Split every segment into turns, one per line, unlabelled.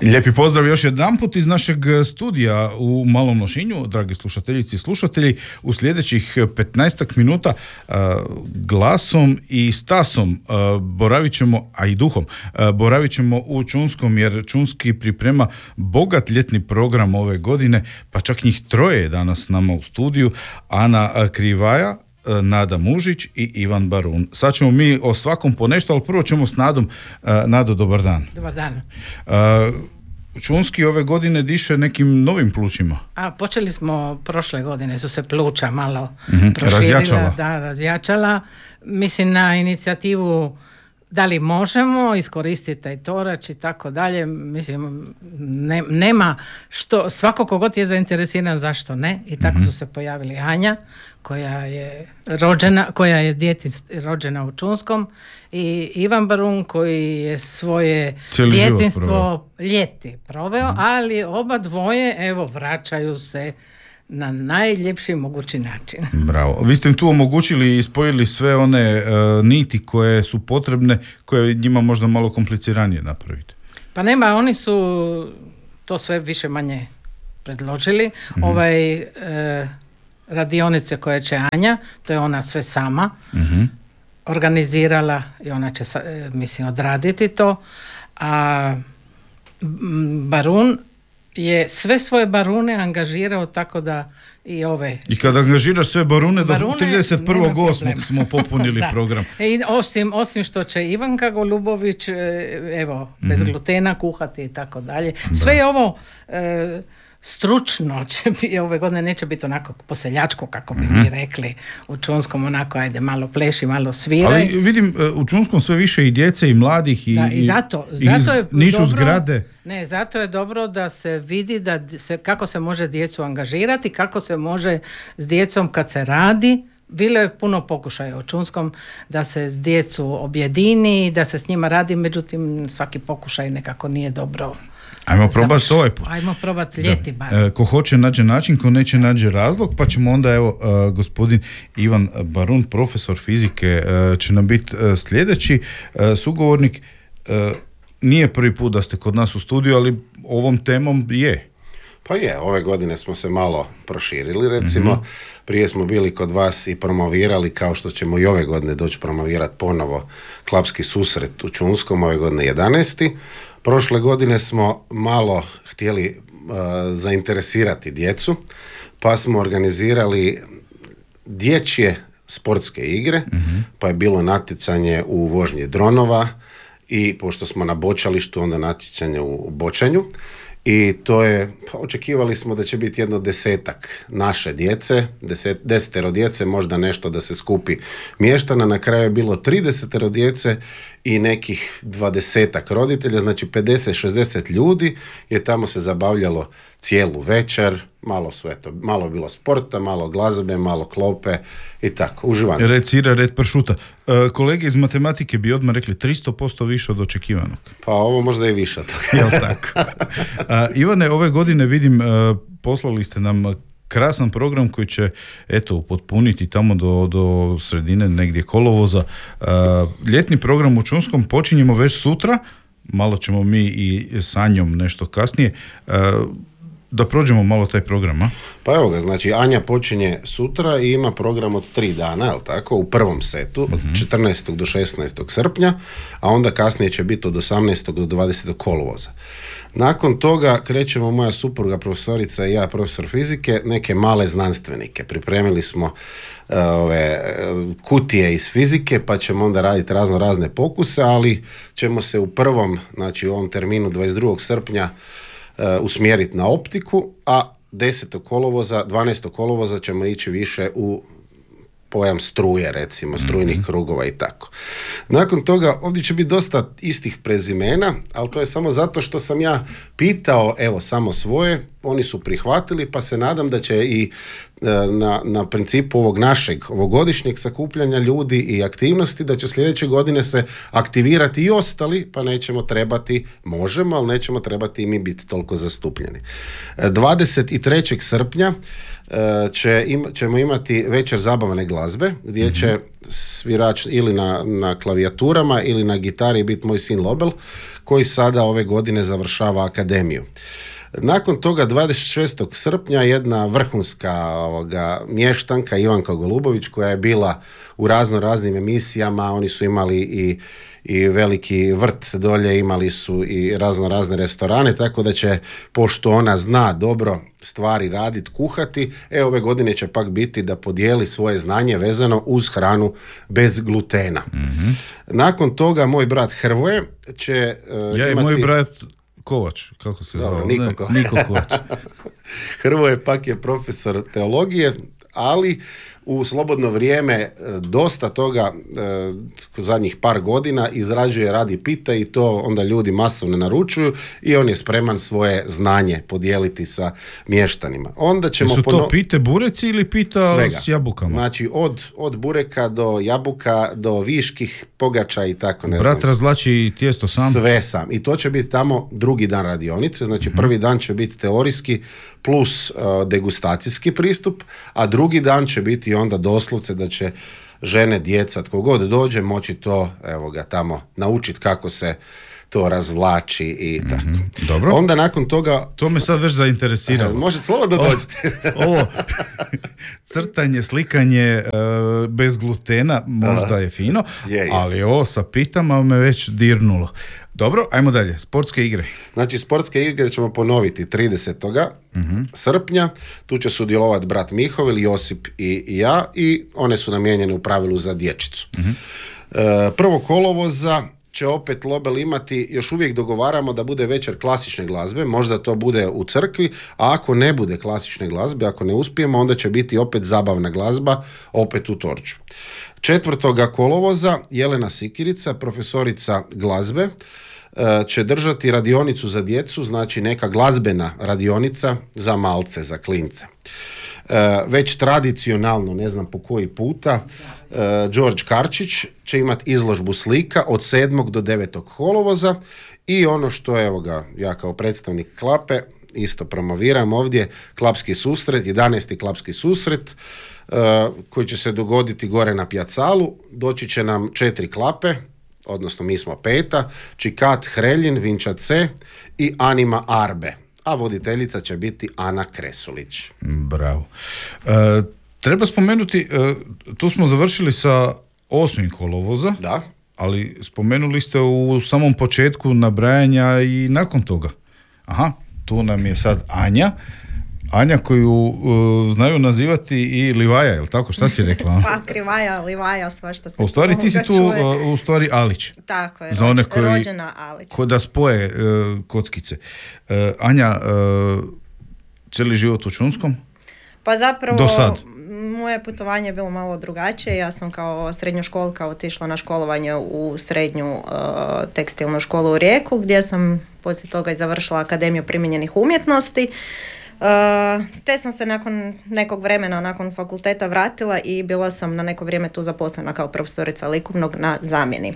Lijepi pozdrav još jedanput iz našeg studija u Malom Lošinju, dragi slušateljici i slušatelji. U sljedećih 15 minuta glasom i stasom boravit ćemo, a i duhom, boravit ćemo u Čunskom, jer Čunski priprema bogat ljetni program ove godine, pa čak njih troje je danas s nama u studiju. Ana Krivaja, Nada Mužić i Ivan Barun. Sad ćemo mi o svakom po nešto, ali prvo ćemo s Nadom. Nado, dobar dan.
Dobar dan.
Čunski ove godine diše nekim novim plućima.
Počeli smo prošle godine, su se pluća malo
proširila.
Razjačala. Mislim, na inicijativu da li možemo iskoristiti taj torač i tako dalje. Mislim, nema što, svako kogod je zainteresiran, zašto ne? I tako su se pojavili Anja, koja je dijete rođena u Čunskom, i Ivan Barun, koji je svoje djetinjstvo ljeti proveo, ali oba dvoje, evo, vraćaju se na najljepši mogući način.
Bravo. Vi ste im tu omogućili i spojili sve one niti koje su potrebne, koje njima možda malo kompliciranije napraviti.
Pa nema, oni su to sve više manje predložili. Radionice koje će Anja, to je ona sve sama organizirala i ona će, mislim, odraditi to. A Barun je sve svoje barune angažirao tako da i ove... I
kada angažiraš sve barune, do 31.8. smo popunili program.
I osim što će Ivanka Golubović, evo, bez glutena kuhati i tako dalje. Sve je ovo... stručno će biti, ove godine neće biti onako poseljačko, kako bi mi rekli u Čunskom, onako ajde malo pleši, malo sviraj.
Ali vidim u Čunskom sve više i djece i mladih
i zato je
nižu
dobro,
zgrade.
Ne, zato je dobro da se vidi kako se može djecu angažirati, kako se može s djecom kad se radi. Bilo je puno pokušaja u Čunskom da se s djecu objedini, da se s njima radi, međutim svaki pokušaj nekako nije dobro.
Ajmo probati ovaj put.
Ajmo probati ljeti bar.
Ko hoće nađe način, ko neće nađe razlog, pa ćemo onda, evo, gospodin Ivan Barun, profesor fizike, će nam biti sljedeći sugovornik. Nije prvi put da ste kod nas u studiju, ali ovom temom je.
Pa je, ove godine smo se malo proširili, recimo. Prije smo bili kod vas i promovirali, kao što ćemo i ove godine doći promovirati ponovo klapski susret u Čunskom, ove godine 11. Prošle godine smo malo htjeli zainteresirati djecu, pa smo organizirali dječje sportske igre, pa je bilo natjecanje u vožnji dronova i pošto smo na bočalištu, onda natjecanje u bočanju. I to je, očekivali smo da će biti jedno 10 naše djece, 10 djece, možda nešto da se skupi mještana, na kraju je bilo 30 djece i nekih 20 roditelja, znači 50-60 ljudi je tamo se zabavljalo cijelu večer, malo je bilo sporta, malo glazbe, malo klope i tako, uživanje.
Red sira, red pršuta. Kolege iz matematike bi odmah rekli 300% više od očekivanog.
Pa ovo možda i više od toga.
Jel tako? Ivane, ove godine vidim, poslali ste nam krasan program koji će, eto, upotpuniti tamo do sredine negdje kolovoza. Ljetni program u Čunskom počinjemo već sutra, malo ćemo mi i s Anjom nešto kasnije. Da prođemo malo taj program, a?
Pa evo ga, znači Anja počinje sutra i ima program od 3 dana, jel tako, u prvom setu, od 14. do 16. srpnja, a onda kasnije će biti od 18. do 20. kolovoza. Nakon toga krećemo, moja supruga profesorica i ja, profesor fizike, neke male znanstvenike. Pripremili smo ove kutije iz fizike, pa ćemo onda raditi razne pokuse, ali ćemo se u prvom, znači u ovom terminu 22. srpnja usmjeriti na optiku, a 12. kolovoza ćemo ići više u pojam struje, recimo, strujnih krugova i tako. Nakon toga, ovdje će biti dosta istih prezimena, ali to je samo zato što sam ja pitao, evo, samo svoje, oni su prihvatili, pa se nadam da će i na principu ovog našeg ovogodišnjeg sakupljanja ljudi i aktivnosti, da će sljedeće godine se aktivirati i ostali, pa nećemo trebati, možemo, ali nećemo trebati i mi biti toliko zastupljeni. 23. srpnja ćemo imati večer zabavne glazbe, gdje će svirač ili na klavijaturama ili na gitari biti moj sin Lobel, koji sada ove godine završava akademiju. Nakon toga 26. srpnja jedna vrhunska mještanka Ivanka Golubović, koja je bila u raznim emisijama, oni su imali i veliki vrt dolje, imali su i razne restorane, tako da će, pošto ona zna dobro stvari raditi, kuhati, ove godine će pak biti da podijeli svoje znanje vezano uz hranu bez glutena. Mm-hmm. Nakon toga moj brat Hrvoje će
imati... moj brat Kovač, kako se zove? Niko Kovač.
Hrvoje pak je profesor teologije, ali u slobodno vrijeme dosta toga zadnjih par godina izrađuje, radi pite i to onda ljudi masovno naručuju i on je spreman svoje znanje podijeliti sa mještanima. Onda ćemo
su to pite bureci ili pita svega s jabukama?
Znači od bureka do jabuka do viških pogača i tako ne znam.
Brat razvlači tijesto sam?
Sve sam. I to će biti tamo drugi dan radionice. Znači prvi dan će biti teorijski plus degustacijski pristup, a drugi dan će biti onda doslovce da će žene, djeca, tko god dođe moći to tamo naučiti kako se to razvlači i tako.
Dobro.
Onda nakon toga...
To me sad već zainteresiralo.
Možete slobodno dođete.
Ovo crtanje, slikanje bez glutena možda je fino, ali ovo sa pitama me već dirnulo. Dobro, ajmo dalje. Sportske igre.
Znači, sportske igre ćemo ponoviti 30. srpnja. Tu će sudjelovati brat Mihovil, Josip i ja i one su namijenjene u pravilu za dječicu. 1. kolovoza će opet Lobel imati, još uvijek dogovaramo da bude večer klasične glazbe, možda to bude u crkvi, a ako ne bude klasične glazbe, ako ne uspijemo, onda će biti opet zabavna glazba, opet u Torču. 4. kolovoza Jelena Sikirica, profesorica glazbe, će držati radionicu za djecu, znači neka glazbena radionica za malce, za klince. Već tradicionalno, ne znam po koji puta, Đorđe Karčić će imati izložbu slika od 7. do 9. kolovoza i ono što ja kao predstavnik Klape isto promoviram ovdje, klapski susret, 11. klapski susret koji će se dogoditi gore na Pjacalu. Doći će nam 4 klape, odnosno mi smo 5, Čikat Hreljin, Vinča C i Anima Arbe. A voditeljica će biti Ana Kresulić.
Bravo. Treba spomenuti, tu smo završili sa 8. kolovoza.
Da.
Ali spomenuli ste u samom početku nabrajanja i nakon toga. Aha, tu nam je sad Anja koju znaju nazivati i Livaja, je li tako? Šta si rekla?
Pa, Krivaja, Livaja, svašta se.
U stvari ti si tu u stvari Alić.
Tako je,
za one
rođena Alić.
Da spoje kockice. Anja, cijeli život u Čunskom?
Pa zapravo...
Do sad?
Moje putovanje je bilo malo drugačije. Ja sam kao srednjoškolka otišla na školovanje u srednju tekstilnu školu u Rijeku, gdje sam poslije toga i završila Akademiju primijenjenih umjetnosti. Te sam se nakon nekog vremena, nakon fakulteta vratila i bila sam na neko vrijeme tu zaposlena kao profesorica likovnog na zamjeni.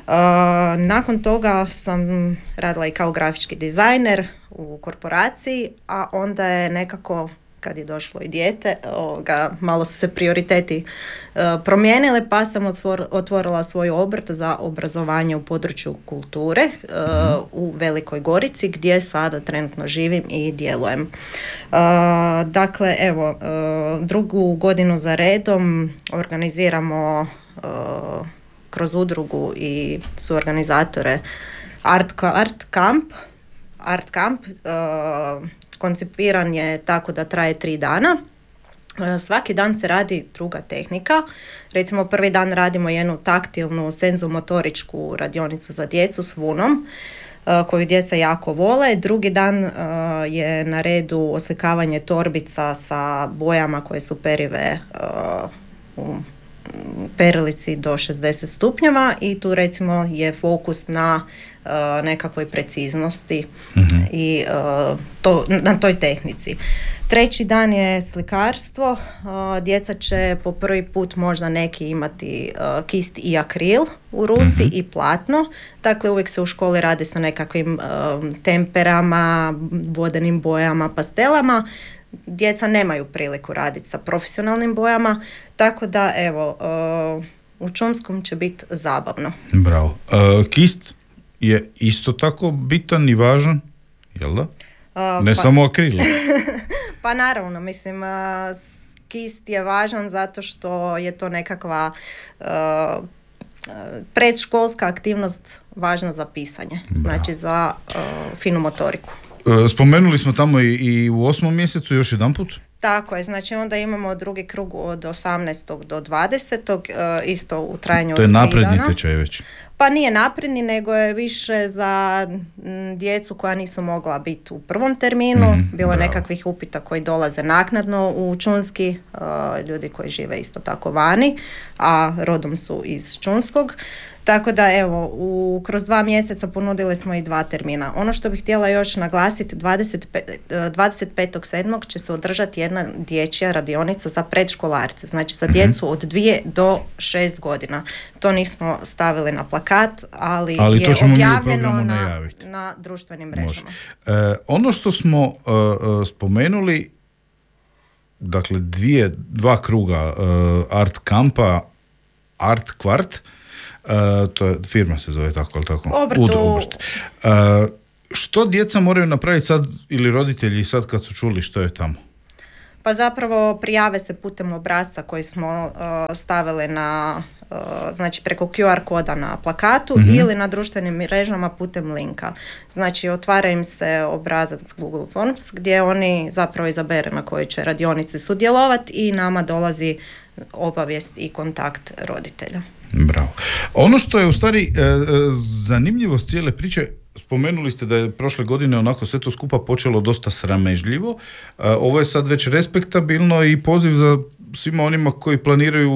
Nakon toga sam radila i kao grafički dizajner u korporaciji, a onda je nekako, kad je došlo i dijete, malo su se prioriteti promijenile, pa sam otvorila svoj obrt za obrazovanje u području kulture u Velikoj Gorici, gdje sada trenutno živim i djelujem. Dakle, evo, 2. godinu za redom organiziramo kroz udrugu i suorganizatore Art Camp. Koncipiran je tako da traje 3 dana. Svaki dan se radi druga tehnika. Recimo prvi dan radimo jednu taktilnu senzomotoričku radionicu za djecu s vunom, koju djeca jako vole. Drugi dan je na redu oslikavanje torbica sa bojama koje su perive u perilici do 60 stupnjeva i tu recimo je fokus na nekakvoj preciznosti i na toj tehnici. 3. dan je slikarstvo. Djeca će po prvi put možda neki imati kist i akril u ruci i platno. Dakle, uvijek se u školi radi sa nekakvim temperama, vodenim bojama, pastelama. djeca nemaju priliku raditi sa profesionalnim bojama, tako da evo, u Čumskom će biti zabavno.
Bravo. Kist je isto tako bitan i važan, jel da? Ne samo akril.
Pa naravno, mislim, kist je važan zato što je to nekakva predškolska aktivnost važna za pisanje, znači za finu motoriku.
Spomenuli smo tamo i u 8. mjesecu još jedan put.
Tako je, znači onda imamo drugi krug od 18. do 20. Isto u trajanju od 3 dana.
To je napredni tečaj već.
Pa nije napredni, nego je više za djecu koja nisu mogla biti u prvom terminu. Bilo je nekakvih upita koji dolaze naknadno u Čunski, ljudi koji žive isto tako vani, a rodom su iz Čunskog. Tako da evo, kroz 2 mjeseca ponudili smo i 2 termina. Ono što bih htjela još naglasiti, 25.7. će se održati jedna dječja radionica za predškolarce, znači za djecu od 2 do 6 godina. To nismo stavili na plakat, ali je objavljeno na društvenim mrežama.
Ono što smo spomenuli, dakle 2 kruga art kampa, art kvart, to je, firma se zove tako, ali tako? Obrt. Što djeca moraju napraviti sad, ili roditelji sad kad su čuli što je tamo?
Pa zapravo prijave se putem obrasca koji smo stavili na, znači preko QR koda na plakatu ili na društvenim mrežama putem linka. Znači otvara im se obrazac Google Forms gdje oni zapravo izabere na kojoj će radionici sudjelovati i nama dolazi obavijest i kontakt roditelja.
Bravo. Ono što je u stvari zanimljivost cijele priče, spomenuli ste da je prošle godine onako sve to skupa počelo dosta sramežljivo. Ovo je sad već respektabilno i poziv za svima onima koji planiraju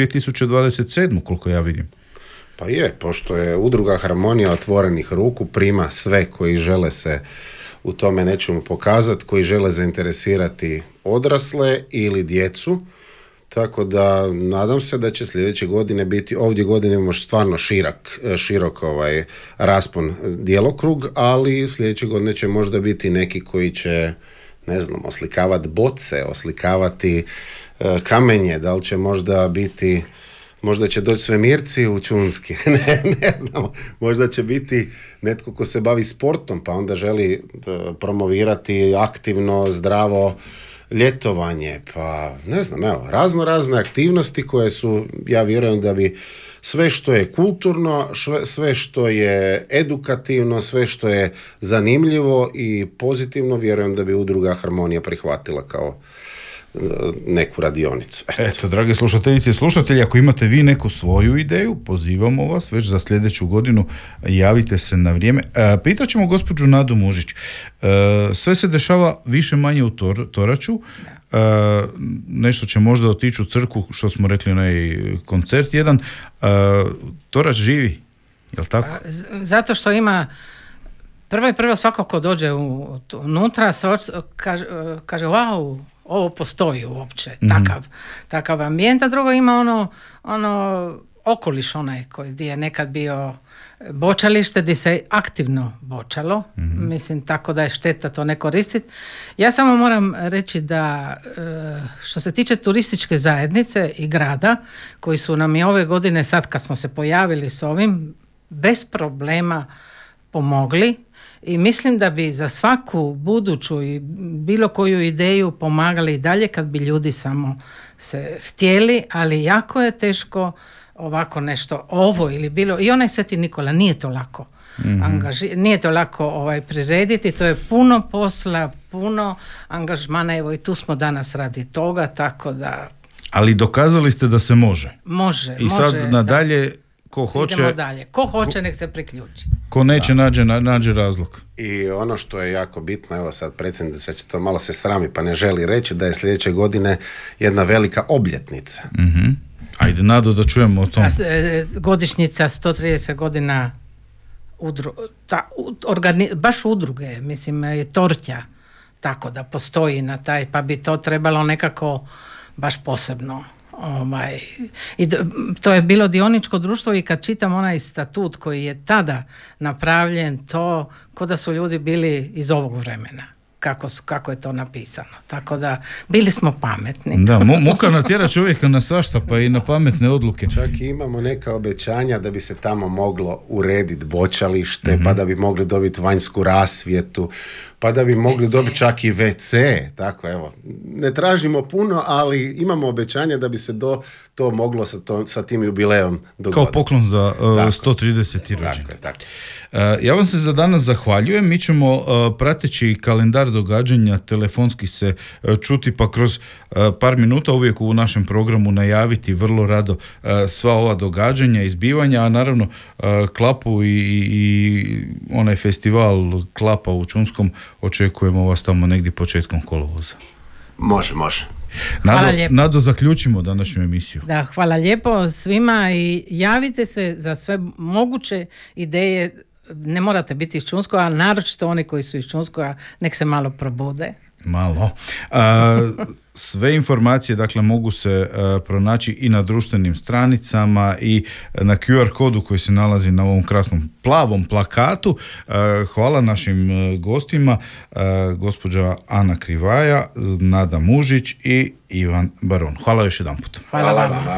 2027. koliko ja vidim.
Pa je, pošto je udruga Harmonija otvorenih ruku, prima sve koji žele se u tome nečemu pokazati, koji žele zainteresirati odrasle ili djecu. Tako da nadam se da će sljedeće godine biti, ovdje godine imamo stvarno širok raspon djelokrug, ali sljedeće godine će možda biti neki koji će, ne znam, oslikavati boce, oslikavati kamenje, da li će možda biti, možda će doći svemirci u Čunski, ne znamo, možda će biti netko ko se bavi sportom pa onda želi promovirati aktivno, zdravo ljetovanje, pa ne znam, evo, razne aktivnosti koje su, ja vjerujem da bi sve što je kulturno, sve što je edukativno, sve što je zanimljivo i pozitivno, vjerujem da bi udruga Harmonija prihvatila kao neku radionicu.
Eto, drage slušateljice i slušatelji, ako imate vi neku svoju ideju, pozivamo vas već za sljedeću godinu, javite se na vrijeme. Pitat ćemo gospođu Nadu Mužić. Sve se dešava više manje u Toraču. Nešto će možda otići u crkvu, što smo rekli, onaj koncert jedan. Torač živi, jel tako?
Zato što ima prvo svako ko dođe unutra kaže wow, ovo postoji uopće, takav ambijent, a drugo ima ono okoliš onaj koji je nekad bio bočalište gdje se aktivno bočalo, mislim tako da je šteta to ne koristiti. Ja samo moram reći da što se tiče turističke zajednice i grada, koji su nam i ove godine sad kad smo se pojavili s ovim, bez problema pomogli. I mislim da bi za svaku buduću i bilo koju ideju pomagali i dalje kad bi ljudi samo se htjeli, ali jako je teško ovako nešto, ovo ili bilo, i onaj Sveti Nikola, nije to lako nije to lako prirediti, to je puno posla, puno angažmana, evo i tu smo danas radi toga, tako da...
Ali dokazali ste da se može.
Može.
I sad nadalje... Ko hoće,
idemo dalje. Ko hoće nek se priključi.
Ko neće nađe razlog.
I ono što je jako bitno, evo sad predsjednica će to malo se srami pa ne želi reći, da je sljedeće godine jedna velika obljetnica.
Ajde, Nado, da čujemo o tom.
Godišnjica 130 godina baš udruge, mislim, je Tortja, tako da postoji na taj, pa bi to trebalo nekako baš posebno. I to je bilo dioničko društvo i kad čitam onaj statut koji je tada napravljen, to ko da su ljudi bili iz ovog vremena kako je to napisano. Tako da bili smo pametni.
Da, muka natjera čovjeka na svašta, pa i na pametne odluke.
Čak i imamo neka obećanja da bi se tamo moglo urediti bočalište, pa da bi mogli dobiti vanjsku rasvjetu, pa da bi mogli dobiti čak i WC. Tako, evo. Ne tražimo puno, ali imamo obećanja da bi se to moglo sa tim jubileom dogoditi.
Kao poklon za 130. rođendan.
Tako.
Ja vam se za danas zahvaljujem. Mi ćemo prateći kalendar događanja telefonski se čuti, pa kroz par minuta uvijek u našem programu najaviti vrlo rado sva ova događanja, izbivanja, a naravno Klapu i onaj festival Klapa u Čunskom očekujemo vas tamo negdje početkom kolovoza.
Može.
Nado, zaključimo današnju emisiju.
Da, hvala lijepo svima i javite se za sve moguće ideje. Ne morate biti iz Čunskoga, a naročito oni koji su iz Čunskoga, nek se malo probude.
Malo. Sve informacije, dakle, mogu se pronaći i na društvenim stranicama i na QR kodu koji se nalazi na ovom krasnom plavom plakatu. Hvala našim gostima, gospođa Ana Krivaja, Nada Mužić i Ivan Baron. Hvala još jedan put.
Hvala vam.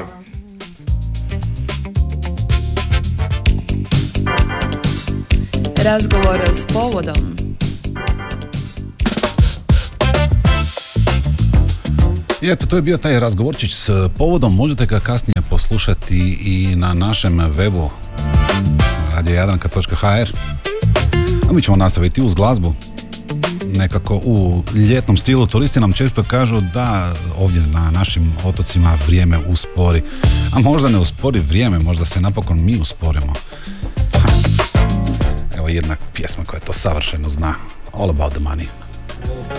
Razgovor s povodom.
I eto, to je bio taj razgovorčić s povodom. Možete ga kasnije poslušati i na našem webu radiojadranka.hr. A mi ćemo nastaviti uz glazbu. Nekako u ljetnom stilu. Turisti nam često kažu da ovdje na našim otocima vrijeme uspori. A možda ne uspori vrijeme, možda se napokon mi usporimo. Evo jedna pjesma koja to savršeno zna. All About the Money.